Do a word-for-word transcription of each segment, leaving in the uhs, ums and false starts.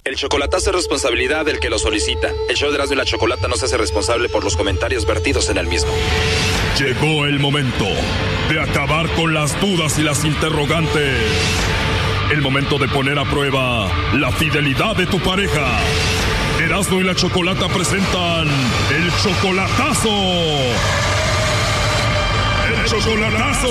El chocolatazo es responsabilidad del que lo solicita. El show de Erasmo y la Chocolata no se hace responsable por los comentarios vertidos en el mismo. Llegó el momento de acabar con las dudas y las interrogantes. El momento de poner a prueba la fidelidad de tu pareja. Erasmo y la Chocolata presentan el chocolatazo. ¡El chocolatazo!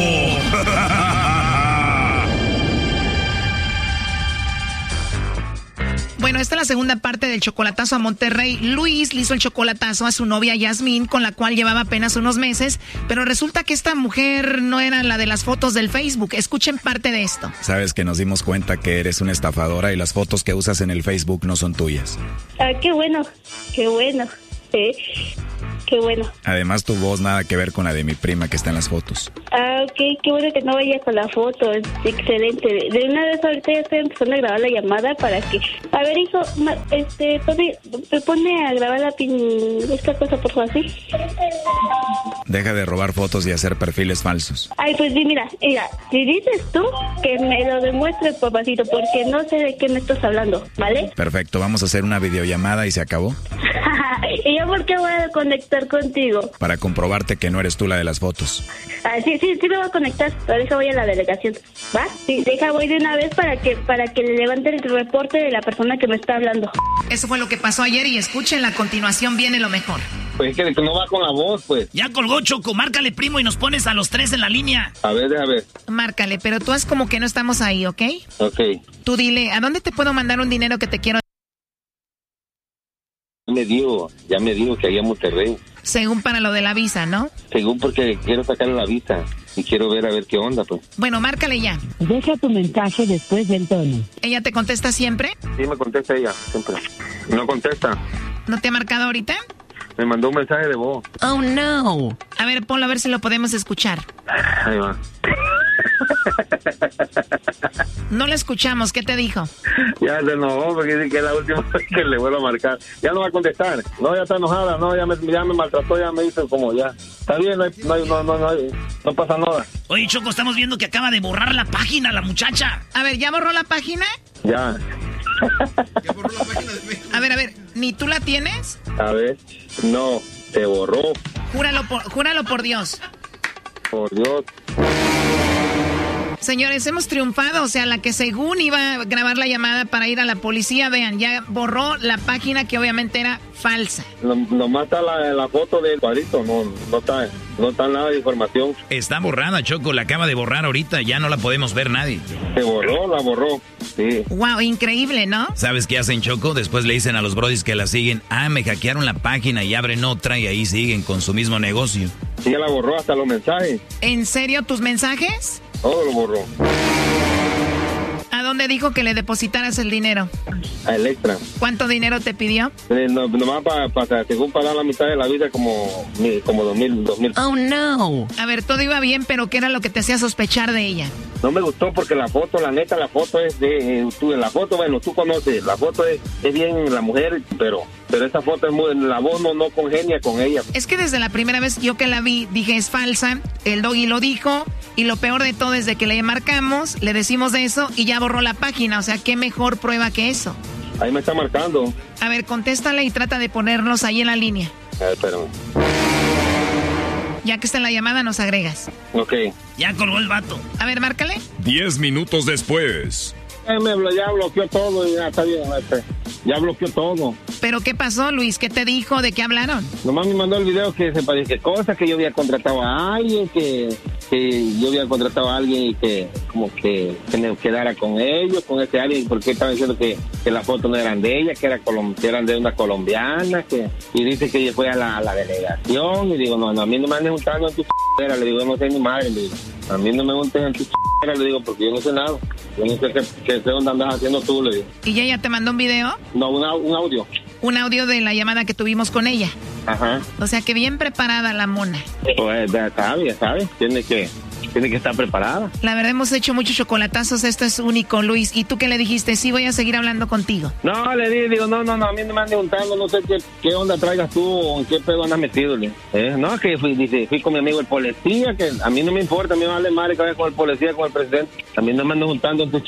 Bueno, esta es la segunda parte del chocolatazo a Monterrey. Luis le hizo el chocolatazo a su novia Yasmín, con la cual llevaba apenas unos meses, pero resulta que esta mujer no era la de las fotos del Facebook. Escuchen parte de esto. Sabes que nos dimos cuenta que eres una estafadora y las fotos que usas en el Facebook no son tuyas. Ah, qué bueno, qué bueno. Sí. Qué bueno. Además, tu voz nada que ver con la de mi prima que está en las fotos. Ah, ok, qué bueno que no vaya con la foto, es excelente. De una vez ahorita ya estoy empezando a grabar la llamada para que... A ver, hijo, este, pone, me pone a grabar la pin... esta cosa, por favor, ¿sí? Deja de robar fotos y hacer perfiles falsos. Ay, pues sí, mira, mira, si dices tú, que me lo demuestres, papacito, porque no sé de qué me estás hablando, ¿vale? Perfecto, vamos a hacer una videollamada y se acabó. ¿Y yo por qué voy a conectar contigo? Para comprobarte que no eres tú la de las fotos. Ah, sí, sí, sí me voy a conectar, pero deja voy a la delegación, ¿va? Sí, deja voy de una vez para que para que le levante el reporte de la persona que me está hablando. Eso fue lo que pasó ayer y escuchen, la continuación viene lo mejor. Pues es que no va con la voz, pues. Ya colgó, Choco, márcale, primo, y nos pones a los tres en la línea. A ver, déjame ver. Márcale, pero tú es como que no estamos ahí, ¿ok? Ok. Tú dile, ¿a dónde te puedo mandar un dinero que te quiero? Me dijo, ya me dijo que había Monterrey. Según para lo de la visa, ¿no? Según porque quiero sacarle la visa y quiero ver a ver qué onda, pues. Bueno, márcale ya. Deja tu mensaje después del tono. ¿Ella te contesta siempre? Sí, me contesta ella, siempre. No contesta. ¿No te ha marcado ahorita? Me mandó un mensaje de voz. Oh, no. A ver, ponlo a ver si lo podemos escuchar. Ahí va. No lo escuchamos, ¿qué te dijo? Ya se enojó porque dice que es la última vez que le vuelvo a marcar. Ya no va a contestar. No, ya está enojada. No, ya me, ya me maltrató, ya me hizo como ya. Está bien, no, hay, no, hay, no, no, no, hay, no pasa nada. Oye, Choco, estamos viendo que acaba de borrar la página la muchacha. A ver, ¿ya borró la página? Ya. ¿Ya borró la página de Facebook? A ver, a ver, ¿ni tú la tienes? A ver, no, se borró. Júralo por, júralo por Dios. Por Dios. Señores, hemos triunfado, o sea, la que según iba a grabar la llamada para ir a la policía, vean, ya borró la página que obviamente era falsa. No, nomás está la, la foto del cuadrito, no, no está, no está nada de información. Está borrada, Choco, la acaba de borrar ahorita, ya no la podemos ver nadie. Se borró, la borró, sí. Wow, increíble, ¿no? ¿Sabes qué hacen, Choco? Después le dicen a los brodis que la siguen, ah, me hackearon la página y abren otra y ahí siguen con su mismo negocio. Sí, ya la borró hasta los mensajes. ¿En serio tus mensajes? Todo lo borró. ¿A dónde dijo que le depositaras el dinero? A Electra. ¿Cuánto dinero te pidió? Eh, no, nomás para, pa, según pagar la mitad de la vida, como, como dos mil, dos mil. Oh, no. A ver, todo iba bien, pero ¿qué era lo que te hacía sospechar de ella? No me gustó porque la foto, la neta, la foto es de... Eh, tú, en la foto, bueno, tú conoces, la foto es, es bien la mujer, pero... Pero esa foto es muy... La voz no, no congenia con ella. Es que desde la primera vez yo que la vi, dije, es falsa. El doggy lo dijo. Y lo peor de todo es de que le marcamos, le decimos eso y ya borró la página. O sea, ¿qué mejor prueba que eso? Ahí me está marcando. A ver, contéstale y trata de ponernos ahí en la línea. A ver, espérame. Ya que está en la llamada, nos agregas. Ok. Ya colgó el vato. A ver, márcale. Diez minutos después. Eh, me, ya bloqueó todo y ya está bien. Este, ya bloqueó todo. ¿Pero qué pasó, Luis? ¿Qué te dijo? ¿De qué hablaron? Nomás me mandó el video que se parece cosas, que yo había contratado a alguien, que, que yo había contratado a alguien y que como que, que me quedara con ellos, con ese alguien, porque estaba diciendo que, que las fotos no eran de ella, que, era colom que eran de una colombiana, que y dice que ella fue a la, a la delegación, y digo, no, no, a mí no me anden juntando en tu ch***era, le digo, yo no sé ni madre, le digo, a mí no me junten en tu ch***era, le digo, porque yo no sé nada, yo no sé qué, qué, qué onda andas haciendo tú, le digo. ¿Y ella te mandó un video? No, una, un audio. Un audio de la llamada que tuvimos con ella. Ajá. O sea, que bien preparada la mona. Pues ya sabe, ya sabe, tiene que, tiene que estar preparada. La verdad, hemos hecho muchos chocolatazos, esto es único, Luis. ¿Y tú qué le dijiste? Sí, voy a seguir hablando contigo. No, le dije, digo, no, no, no, a mí no me andan juntando, no sé qué, qué onda traigas tú o en qué pedo andas metido, ¿eh? No, que fui, dice, fui con mi amigo el policía, que a mí no me importa, a mí me vale madre que vaya con el policía, con el presidente. A mí no me andan juntando en tu ching.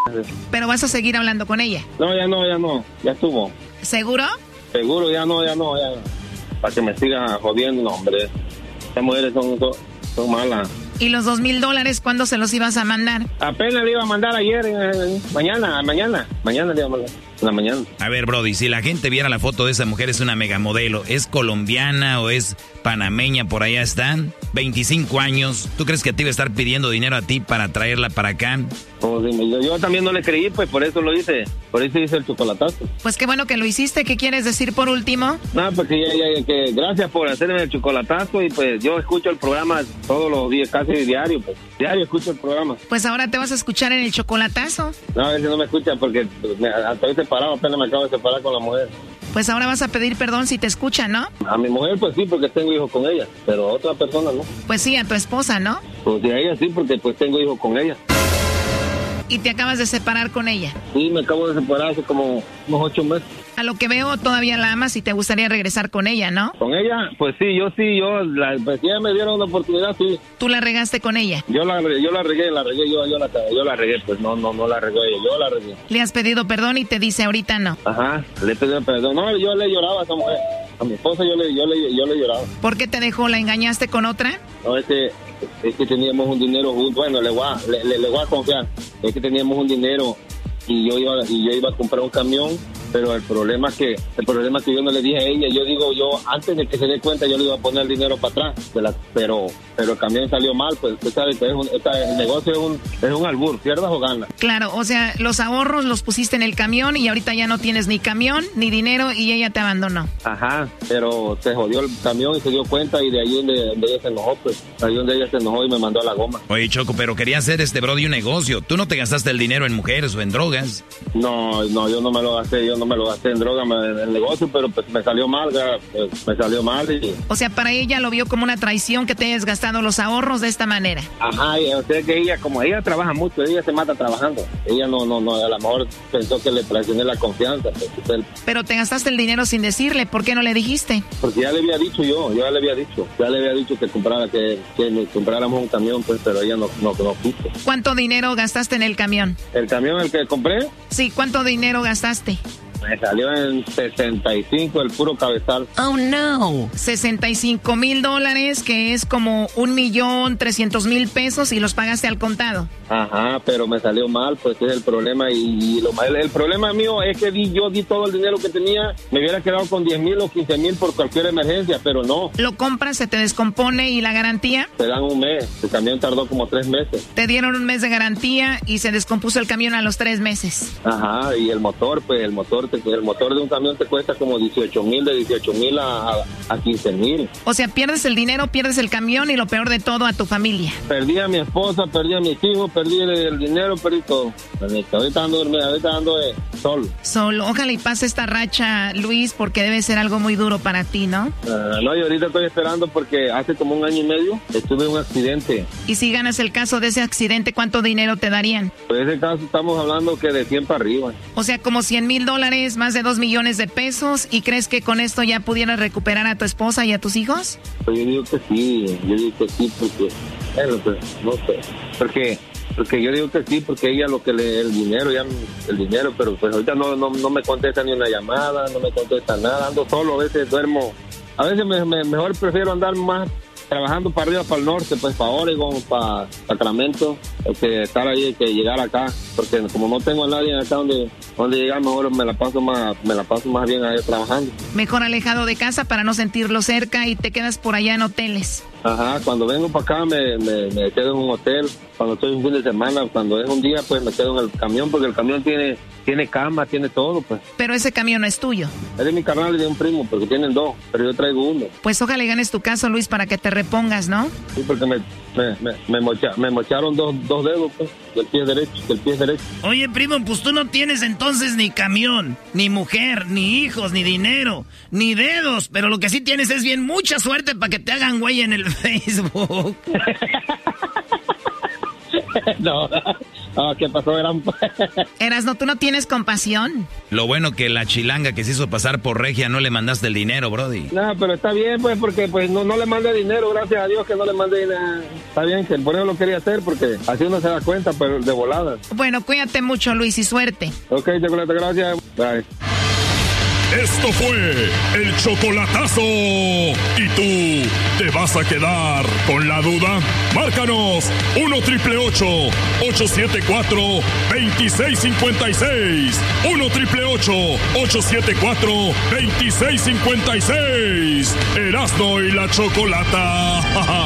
Pero vas a seguir hablando con ella. No, ya no, ya no, ya estuvo. ¿Seguro? Seguro, ya no, ya no, ya. Para que me sigan jodiendo, no, hombre. Estas mujeres son, son, son malas. ¿Y los dos mil dólares cuándo se los ibas a mandar? Apenas le iba a mandar ayer, eh, mañana, mañana, mañana le iba a mandar, en la mañana. A ver, Brody, si la gente viera la foto de esa mujer, es una megamodelo, ¿es colombiana o es panameña? Por allá están, veinticinco años, ¿tú crees que te iba a estar pidiendo dinero a ti para traerla para acá? Como si yo, yo también no le creí, pues por eso lo hice, por eso hice el chocolatazo. Pues qué bueno que lo hiciste, ¿qué quieres decir por último? No, pues que, ya, ya, que gracias por hacerme el chocolatazo y pues yo escucho el programa todos los días, casi diario, pues diario escucho el programa. Pues ahora te vas a escuchar en el chocolatazo. No, a veces no me escucha porque me, hasta hoy separado, apenas me acabo de separar con la mujer. Pues ahora vas a pedir perdón si te escucha, ¿no? A mi mujer pues sí, porque tengo hijos con ella, pero a otra persona no. Pues sí, a tu esposa, ¿no? Pues sí, a ella sí, porque pues tengo hijos con ella. Y te acabas de separar con ella. Sí, me acabo de separar hace como unos ocho meses. A lo que veo, todavía la amas y te gustaría regresar con ella, ¿no? ¿Con ella? Pues sí, yo sí, yo, la, pues si ella me dieron una oportunidad, sí. ¿Tú la regaste con ella? Yo la, yo la regué, la regué, yo, yo, la, yo la regué, pues no, no, no la regué ella, yo la regué. Le has pedido perdón y te dice ahorita no. Ajá, le he pedido perdón. No, yo le lloraba a esa mujer. A mi esposa yo le, yo le, yo le lloraba. ¿Por qué te dejó? ¿La engañaste con otra? No, es que, es que teníamos un dinero juntos. Bueno, le voy, a, le, le, le voy a confiar. Es que teníamos un dinero y yo iba, y yo iba a comprar un camión, pero el problema es que el problema es que yo no le dije a ella. Yo digo, yo antes de que se dé cuenta yo le iba a poner el dinero para atrás, de la, pero pero el camión salió mal. Pues usted sabe que es un, esta, el negocio es un, es un albur, pierdas o ganas. Claro, o sea, los ahorros los pusiste en el camión y ahorita ya no tienes ni camión ni dinero y ella te abandonó. Ajá, pero se jodió el camión y se dio cuenta y de ahí donde, donde ella se enojó, pues ahí donde ella se enojó y me mandó a la goma. Oye, Choco, pero quería hacer este Brody un negocio. ¿Tú no te gastaste el dinero en mujeres o en drogas? No, no, yo no me lo gasté, yo no me lo gasté en droga, me, en el negocio, pero pues me salió mal, pues, me salió mal. Y... O sea, para ella lo vio como una traición que te hayas gastado los ahorros de esta manera. Ajá, y o sea que ella, como ella trabaja mucho, ella se mata trabajando. Ella no, no, no, a lo mejor pensó que le traicioné la confianza. Pues, él... Pero te gastaste el dinero sin decirle, ¿por qué no le dijiste? Porque ya le había dicho yo, yo ya le había dicho, ya le había dicho que comprara, que, que compráramos un camión, pues, pero ella no, no, no quiso. ¿Cuánto dinero gastaste en el camión? ¿El camión el que compré? Sí, ¿cuánto dinero gastaste? Me salió en sesenta y cinco el puro cabezal. Oh, no. sesenta y cinco mil dólares, que es como un millón trescientos mil pesos y los pagaste al contado. Ajá, pero me salió mal, pues ese es el problema. Y, y lo el, el problema mío es que di, yo di todo el dinero que tenía. Me hubiera quedado con diez mil o quince mil por cualquier emergencia, pero no. Lo compras, se te descompone y la garantía. Te dan un mes. El camión tardó como tres meses. Te dieron un mes de garantía y se descompuso el camión a los tres meses. Ajá, y el motor, pues el motor, te, el motor de un camión te cuesta como dieciocho mil, de dieciocho mil a, a, a quince mil. O sea, pierdes el dinero, pierdes el camión y lo peor de todo, a tu familia. Perdí a mi esposa, perdí a mis hijos, perdí el, el dinero, perdí todo. Ahorita ando dormido, ahorita ando eh, solo. Solo, ojalá y pase esta racha, Luis, porque debe ser algo muy duro para ti, ¿no? Uh, no, y ahorita estoy esperando porque hace como un año y medio estuve en un accidente. Y si ganas el caso de ese accidente, ¿cuánto dinero te darían? Pues ese caso estamos hablando que de cien para arriba. O sea, como cien mil dólares, más de dos millones de pesos. ¿Y crees que con esto ya pudieras recuperar a tu esposa y a tus hijos? Pues yo digo que sí, yo digo que sí, porque, bueno, pues, no sé, porque... Porque yo digo que sí, porque ella lo que le, el dinero, ya el dinero, pero pues ahorita no, no, no me contesta ni una llamada, no me contesta nada, ando solo, a veces duermo, a veces me, me, mejor prefiero andar más trabajando para arriba, para el norte, pues para Oregon, para Sacramento, que estar ahí, que llegar acá, porque como no tengo a nadie acá donde, donde llegar, mejor me la paso más, me la paso más bien ahí trabajando. Mejor alejado de casa para no sentirlo cerca y te quedas por allá en hoteles. Ajá, cuando vengo para acá me, me, me quedo en un hotel, cuando estoy un fin de semana, cuando es un día, pues me quedo en el camión, porque el camión tiene, tiene cama, tiene todo, pues. Pero ese camión no es tuyo. Es de mi carnal y de un primo, porque tienen dos, pero yo traigo uno. Pues ojalá ganes tu caso, Luis, para que te repongas, ¿no? Sí, porque me, me, me, me, mocha, me mocharon dos, dos dedos, pues, del pie derecho, del pie derecho. Oye, primo, pues tú no tienes entonces ni camión, ni mujer, ni hijos, ni dinero, ni dedos, pero lo que sí tienes es bien mucha suerte para que te hagan güey en el Facebook. no, no, ¿qué pasó? Eran... Erasno, ¿tú no tienes compasión? Lo bueno que la chilanga que se hizo pasar por regia no le mandaste el dinero, brody. No, pero está bien, pues, porque pues no, no le mandé dinero, gracias a Dios que no le mandé dinero. Está bien, que por eso lo quería hacer, porque así uno se da cuenta, pero de volada. Bueno, cuídate mucho, Luis, y suerte. Ok, Chocolata, gracias. Bye. Esto fue el chocolatazo. ¿Y tú te vas a quedar con la duda? Márcanos uno triple ocho, ocho siete cuatro, dos seis cinco seis. uno triple ocho, ocho siete cuatro, dos seis cinco seis. Erasno y la Chocolata.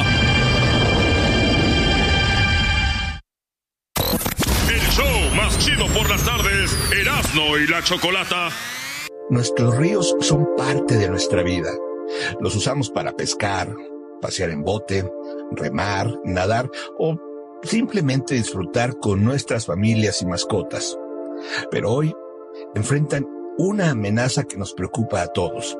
El show más chido por las tardes. Erasno y la Chocolata. Nuestros ríos son parte de nuestra vida. Los usamos para pescar, pasear en bote, remar, nadar o simplemente disfrutar con nuestras familias y mascotas. Pero hoy enfrentan una amenaza que nos preocupa a todos.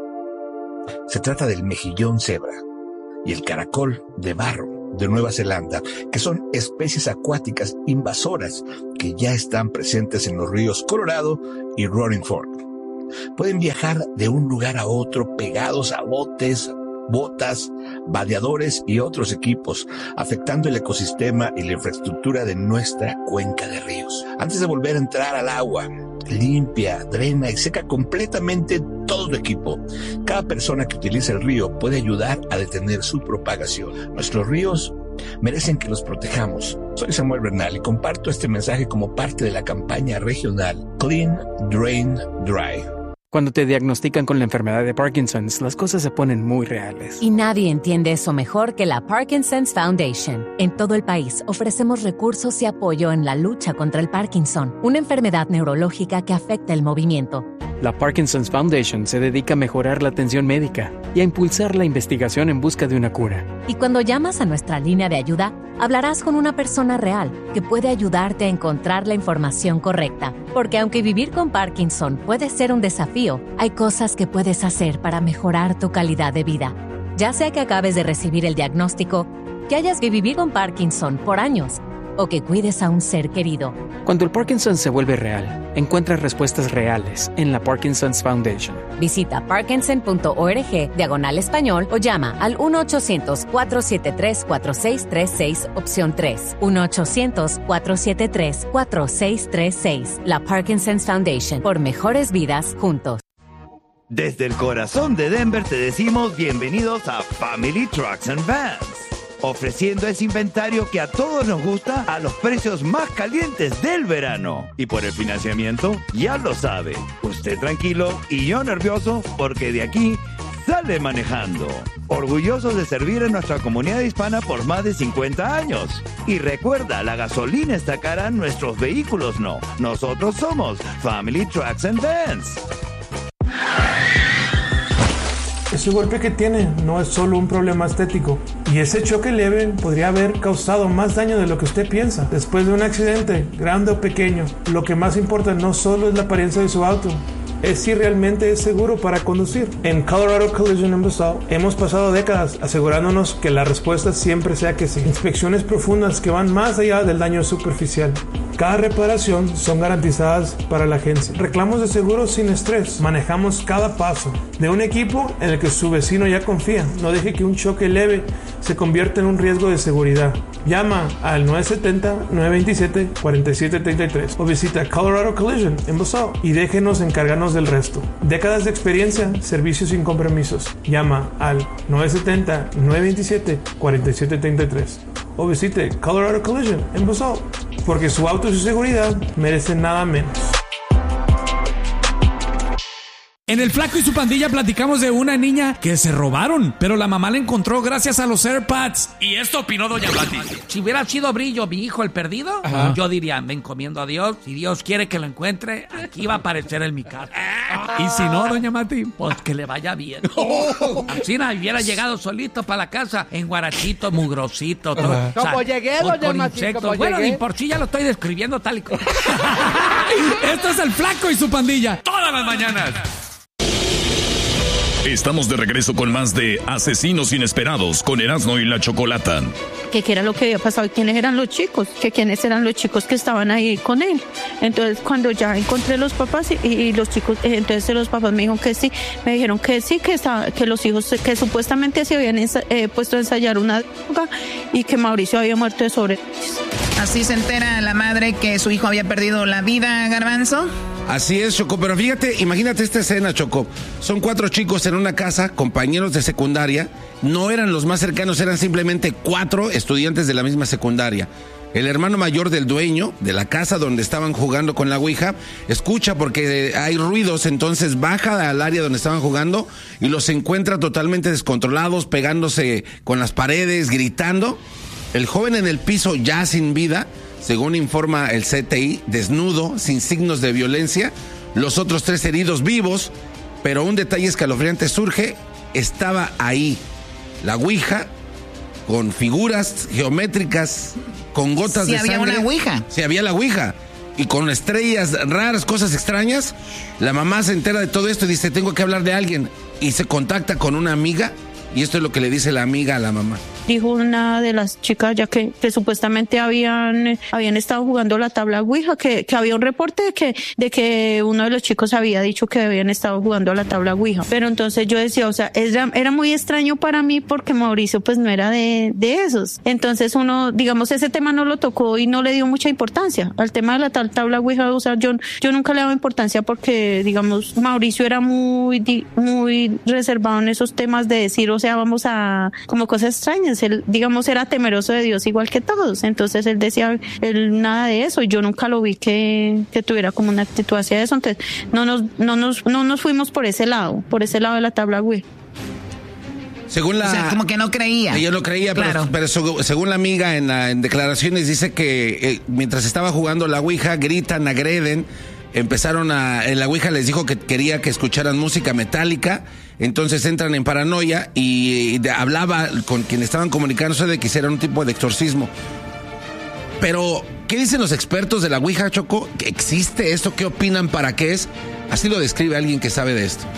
Se trata del mejillón cebra y el caracol de barro de Nueva Zelanda, que son especies acuáticas invasoras que ya están presentes en los ríos Colorado y Roaring Fork. Pueden viajar de un lugar a otro pegados a botes, botas, vadeadores y otros equipos, afectando el ecosistema y la infraestructura de nuestra cuenca de ríos. Antes de volver a entrar al agua, limpia, drena y seca completamente todo tu equipo. Cada persona que utiliza el río puede ayudar a detener su propagación. Nuestros ríos merecen que los protejamos. Soy Samuel Bernal y comparto este mensaje como parte de la campaña regional Clean, Drain, Dry. Cuando te diagnostican con la enfermedad de Parkinson's, las cosas se ponen muy reales. Y nadie entiende eso mejor que la Parkinson's Foundation. En todo el país ofrecemos recursos y apoyo en la lucha contra el Parkinson, una enfermedad neurológica que afecta el movimiento. La Parkinson's Foundation se dedica a mejorar la atención médica y a impulsar la investigación en busca de una cura. Y cuando llamas a nuestra línea de ayuda, hablarás con una persona real que puede ayudarte a encontrar la información correcta. Porque aunque vivir con Parkinson puede ser un desafío, hay cosas que puedes hacer para mejorar tu calidad de vida. Ya sea que acabes de recibir el diagnóstico, que hayas que vivir con Parkinson por años, o que cuides a un ser querido. Cuando el Parkinson se vuelve real, encuentra respuestas reales en la Parkinson's Foundation. Visita parkinson.org diagonal español o llama al uno ochocientos, cuatro siete tres, cuatro seis tres seis opción tres. uno ochocientos, cuatro siete tres, cuatro seis tres seis. La Parkinson's Foundation, por mejores vidas juntos. Desde el corazón de Denver te decimos bienvenidos a Family Trucks and Vans, ofreciendo ese inventario que a todos nos gusta a los precios más calientes del verano. Y por el financiamiento, ya lo sabe, usted tranquilo y yo nervioso porque de aquí sale manejando. Orgullosos de servir a nuestra comunidad hispana por más de cincuenta años. Y recuerda, la gasolina está cara, nuestros vehículos no. Nosotros somos Family Trucks and Vans. Ese golpe que tiene no es solo un problema estético, y ese choque leve podría haber causado más daño de lo que usted piensa. Después de un accidente, grande o pequeño, lo que más importa no solo es la apariencia de su auto, es si realmente es seguro para conducir. En Colorado Collision and Basalt hemos pasado décadas asegurándonos que la respuesta siempre sea que sí. Inspecciones profundas que van más allá del daño superficial. Cada reparación son garantizadas para la agencia. Reclamos de seguro sin estrés. Manejamos cada paso de un equipo en el que su vecino ya confía. No deje que un choque leve se convierta en un riesgo de seguridad. Llama al nueve siete cero, nueve dos siete, cuatro siete tres tres o visita Colorado Collision en Basalt y déjenos encargarnos del resto. Décadas de experiencia, servicios sin compromisos. Llama al nueve siete cero, nueve dos siete, cuatro siete tres tres o visite Colorado Collision en Basalt, porque su auto y su seguridad merecen nada menos. En El Flaco y su pandilla platicamos de una niña que se robaron, pero la mamá la encontró gracias a los AirPods. Y esto opinó Doña Mati. Si hubiera sido Brillo, mi hijo el perdido, Ajá. yo diría, me encomiendo a Dios. Si Dios quiere que lo encuentre, aquí va a aparecer en mi casa. Y si no, Doña Mati, pues que le vaya bien. Así no hubiera llegado solito para la casa, en guarachito, mugrosito. Todo, o sea, como llegué, con, Doña con Mati, insectos. como Bueno, llegué. ni por sí ya lo estoy describiendo tal y como. Esto es El Flaco y su pandilla. Todas las mañanas. Estamos de regreso con más de Asesinos Inesperados con Erasmo y la Chocolata. Que qué era lo que había pasado y quiénes eran los chicos, que quiénes eran los chicos que estaban ahí con él. Entonces cuando ya encontré los papás y, y los chicos, entonces los papás me dijeron que sí, me dijeron que sí, que estaba, que los hijos que supuestamente se habían ensa, eh, puesto a ensayar una droga y que Mauricio había muerto de sobredosis. Así se entera la madre que su hijo había perdido la vida, Garbanzo. Así es, Choco, pero fíjate, imagínate esta escena, Choco. Son cuatro chicos en una casa, compañeros de secundaria. No eran los más cercanos, eran simplemente cuatro estudiantes de la misma secundaria. El hermano mayor del dueño de la casa donde estaban jugando con la ouija escucha porque hay ruidos, entonces baja al área donde estaban jugando y los encuentra totalmente descontrolados, pegándose con las paredes, gritando. El joven en el piso ya sin vida, según informa el C T I, desnudo, sin signos de violencia. Los otros tres heridos vivos, pero un detalle escalofriante surge. Estaba ahí la ouija con figuras geométricas, con gotas sí, de sangre. Sí, había una ouija. Sí, había la ouija. Y con estrellas raras, cosas extrañas. La mamá se entera de todo esto y dice, tengo que hablar de alguien. Y se contacta con una amiga. Y esto es lo que le dice la amiga a la mamá. Dijo una de las chicas ya que, que supuestamente habían, habían estado jugando la tabla ouija, que, que había un reporte de que, de que uno de los chicos había dicho que habían estado jugando la tabla ouija. Pero entonces yo decía, o sea, era, era muy extraño para mí porque Mauricio pues no era de, de esos. Entonces uno, digamos, ese tema no lo tocó y no le dio mucha importancia. Al tema de la tal, tabla ouija, o sea, yo, yo nunca le daba importancia porque, digamos, Mauricio era muy, muy reservado en esos temas de decir, o sea, vamos a, como cosas extrañas. Él, digamos, era temeroso de Dios igual que todos. Entonces él decía, él nada de eso. Y yo nunca lo vi que, que tuviera como una actitud hacia eso. Entonces no nos, no nos, no nos fuimos por ese lado, por ese lado de la tabla ouija. Según la, o sea, como que no creía. Ella no creía, claro. pero, pero según la amiga en, la, en declaraciones dice que eh, mientras estaba jugando la ouija, gritan, agreden. Empezaron a, en la ouija les dijo que quería que escucharan música metálica, entonces entran en paranoia y de, hablaba con quienes estaban comunicándose de que hicieran un tipo de exorcismo. Pero, ¿qué dicen los expertos de la ouija, Choco? ¿Existe esto? ¿Qué opinan? ¿Para qué es? Así lo describe alguien que sabe de esto.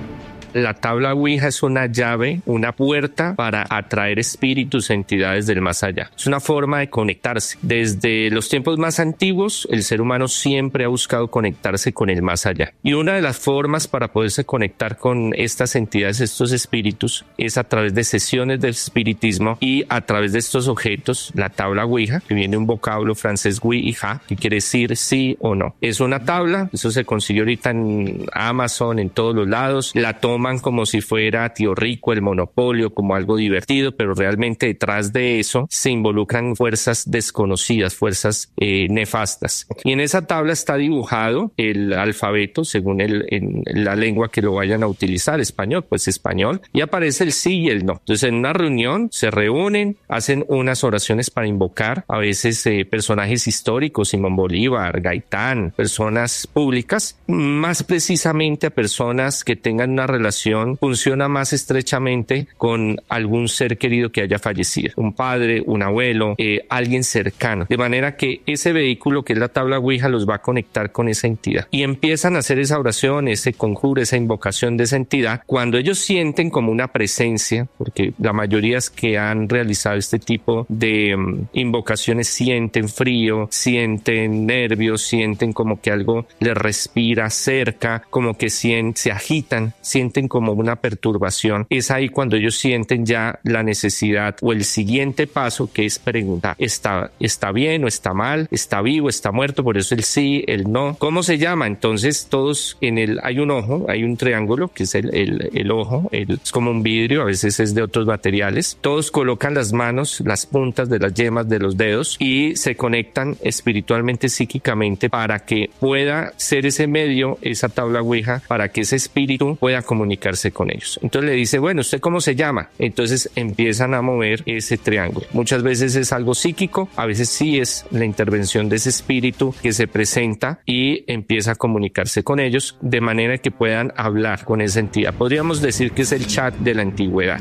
La tabla ouija es una llave, una puerta para atraer espíritus, entidades del más allá. Es una forma de conectarse. Desde los tiempos más antiguos, el ser humano siempre ha buscado conectarse con el más allá. Y una de las formas para poderse conectar con estas entidades, estos espíritus, es a través de sesiones de espiritismo y a través de estos objetos, la tabla ouija, que viene de un vocablo francés ouija, que quiere decir sí o no. Es una tabla, eso se consigue ahorita en Amazon, en todos los lados, la toma como si fuera Tío Rico, el Monopolio, como algo divertido, pero realmente detrás de eso se involucran fuerzas desconocidas, fuerzas eh, nefastas. Y en esa tabla está dibujado el alfabeto según el, en la lengua que lo vayan a utilizar, español, pues español, y aparece el sí y el no. Entonces en una reunión se reúnen, hacen unas oraciones para invocar a veces eh, personajes históricos, Simón Bolívar, Gaitán, personas públicas, más precisamente a personas que tengan una relación funciona más estrechamente con algún ser querido que haya fallecido, un padre, un abuelo, eh, alguien cercano, de manera que ese vehículo que es la tabla ouija los va a conectar con esa entidad y empiezan a hacer esa oración, ese conjuro, esa invocación de esa entidad. Cuando ellos sienten como una presencia, porque la mayoría que han realizado este tipo de um, invocaciones sienten frío, sienten nervios, sienten como que algo les respira cerca, como que sienten, se agitan, sienten como una perturbación. Es ahí cuando ellos sienten ya la necesidad o el siguiente paso, que es preguntar, ¿está, está bien o está mal? ¿Está vivo? ¿Está muerto? Por eso el sí, el no. ¿Cómo se llama? Entonces todos en el, hay un ojo, hay un triángulo que es el, el, el ojo, el, es como un vidrio, a veces es de otros materiales. Todos colocan las manos, las puntas de las yemas de los dedos y se conectan espiritualmente, psíquicamente, para que pueda ser ese medio, esa tabla ouija, para que ese espíritu pueda comunicarse con ellos. Entonces le dice, bueno, ¿usted cómo se llama? Entonces empiezan a mover ese triángulo. Muchas veces es algo psíquico, a veces sí es la intervención de ese espíritu que se presenta y empieza a comunicarse con ellos de manera que puedan hablar con esa entidad. Podríamos decir que es el chat de la antigüedad.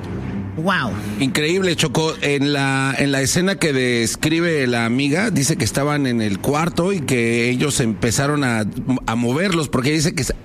Wow. Increíble, Choco. En la, en la escena que describe la amiga, dice que estaban en el cuarto y que ellos empezaron a, a moverlos porque dice que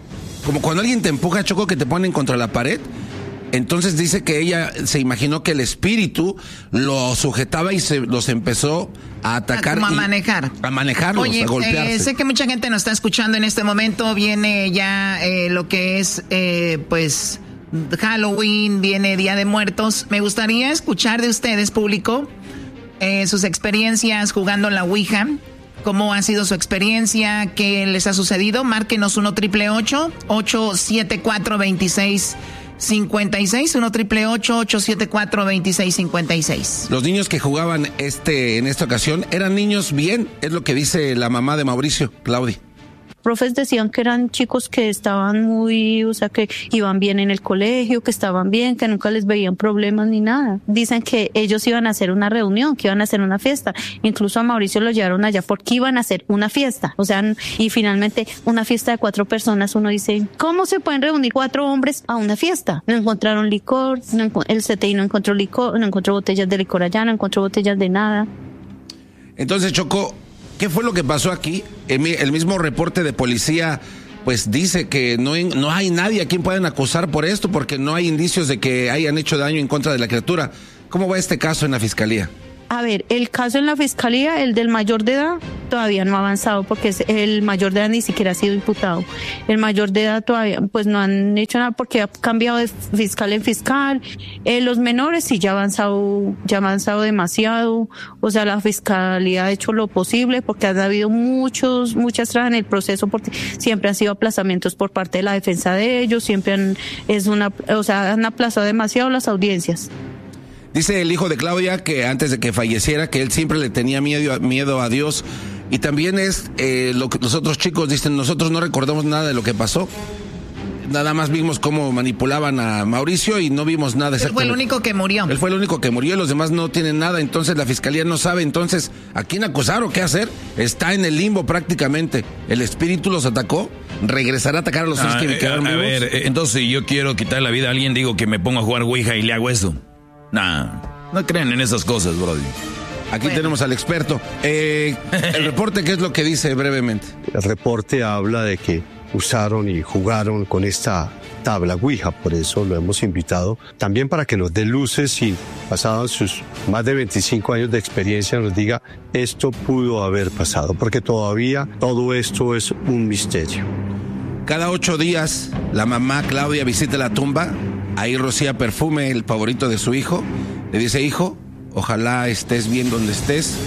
como cuando alguien te empuja, Choco, que te ponen contra la pared. Entonces dice que ella se imaginó que el espíritu lo sujetaba y se los empezó a atacar. Como a y, manejar. A manejarlos, Oye, a golpearse. Eh, sé que mucha gente nos está escuchando en este momento. Viene ya eh, lo que es, eh, pues, Halloween, viene Día de Muertos. Me gustaría escuchar de ustedes, público, eh, sus experiencias jugando la Ouija. ¿Cómo ha sido su experiencia? ¿Qué les ha sucedido? Márquenos uno triple ocho, ocho siete cuatro, dos seis cinco seis, uno triple ocho, ocho siete cuatro, dos seis cinco seis. Los niños que jugaban este en esta ocasión eran niños bien, es lo que dice la mamá de Mauricio, Claudia. Profes decían que eran chicos que estaban muy, o sea, que iban bien en el colegio, que estaban bien, que nunca les veían problemas ni nada. Dicen que ellos iban a hacer una reunión, que iban a hacer una fiesta. Incluso a Mauricio lo llevaron allá porque iban a hacer una fiesta. O sea, y finalmente una fiesta de cuatro personas, uno dice, ¿cómo se pueden reunir cuatro hombres a una fiesta? No encontraron licor, no, el C T I no encontró licor, no encontró botellas de licor allá, no encontró botellas de nada. Entonces, Choco, ¿qué fue lo que pasó aquí? El, el mismo reporte de policía pues dice que no, no hay nadie a quien puedan acusar por esto porque no hay indicios de que hayan hecho daño en contra de la criatura. ¿Cómo va este caso en la fiscalía? A ver, el caso en la fiscalía, el del mayor de edad, todavía no ha avanzado porque el mayor de edad ni siquiera ha sido imputado. El mayor de edad todavía, pues no han hecho nada porque ha cambiado de fiscal en fiscal. Eh, los menores sí ya ha avanzado, ya ha avanzado demasiado. O sea, la fiscalía ha hecho lo posible porque han habido muchos, muchas trabas en el proceso porque siempre han sido aplazamientos por parte de la defensa de ellos, siempre han, es una, o sea, han aplazado demasiado las audiencias. Dice el hijo de Claudia que antes de que falleciera, que él siempre le tenía miedo, miedo a Dios. Y también es eh, lo que los otros chicos dicen, nosotros no recordamos nada de lo que pasó. Nada más vimos cómo manipulaban a Mauricio y no vimos nada exactamente. Él fue el único que murió. Él fue el único que murió y los demás no tienen nada. Entonces la fiscalía no sabe entonces a quién acusar o qué hacer. Está en el limbo prácticamente. El espíritu los atacó. ¿Regresará a atacar a los seis ah, que eh, quedaron a, a vivos? ver, eh, entonces si yo quiero quitar la vida a alguien, digo que me pongo a jugar Ouija y le hago eso. Nah, no creen en esas cosas, brody. Aquí bueno. Tenemos al experto. Eh, el reporte, ¿qué es lo que dice brevemente? El reporte habla de que usaron y jugaron con esta tabla Ouija, por eso lo hemos invitado. También para que nos dé luces y, pasados sus más de veinticinco años de experiencia, nos diga esto pudo haber pasado, porque todavía todo esto es un misterio. Cada ocho días, la mamá Claudia visita la tumba. Ahí rocía perfume, el favorito de su hijo. Le dice, hijo, ojalá estés bien donde estés.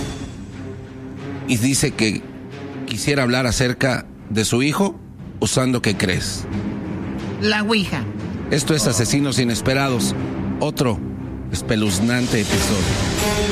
Y dice que quisiera hablar acerca de su hijo usando ¿qué crees? La Ouija. Esto es Asesinos Inesperados, otro espeluznante episodio.